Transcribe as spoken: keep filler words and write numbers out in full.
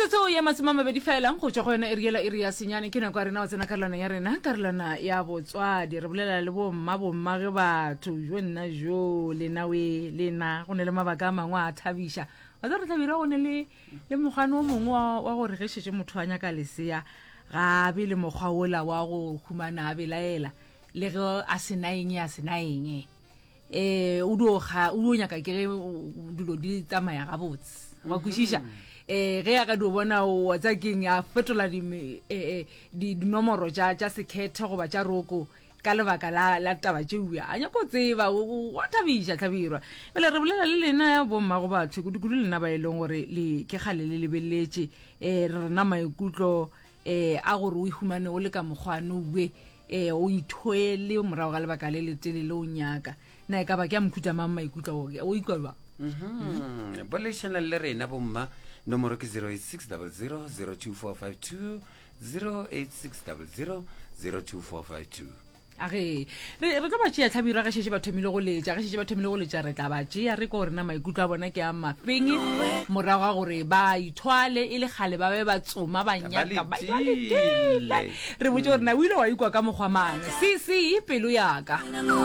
Metsotso ya masoma mabedi fela go tswa go yona eriela area senyane ke nako rena wa tsena karolana ya rena karolana ya botswadi re bolela le bo mma bo mma ge batho jo nna jo le nawe le na go ne le mabaka mangwe a thabisha wa re tlabira go ne le le mogano mongwe wa go re ge shetse motho anya ka lesea ga be le mogwa ola wa go khumana a belaela le go a senaeng ya senaeng eh o do ga o nyaka ke ge dilo di tsamaya ga botse wa kwishisha eh ge ya ka do bona o tsa keng ya fetola di eh di nomoro ja ja sekhetho go ba tja roko ka lebaka la la taba tšeuya anya go tseba o thabisha thabirwa bele re bolela le lena ya bomma go batho go dikudu lena ba eleng gore le ke gale le lebeletse eh re na maikutlo eh a gore o ihumane o le ka mogwano we eh o ithoele morago ga lebaka le le tele le o nyaka na e ka ba ke a mkhuta mama maikutlo o ikwalwa mhm boleshana le rena bomma nomoro ke zero eight six zero zero zero two four five two zero eight six zero zero zero two four five two. age re re ka ba tšea tlhabira ga shetse ba thomile go letša ga shetse ba thomile go letša re tla ba tšea re ko rena maikutlo a bona ke a mafeng morago ga gore ba ithwale e le gale ba be ba tsoma ba nyaka ba le re botse gore na o ile wa ikwa ka mokgwa mang si si pelo yaka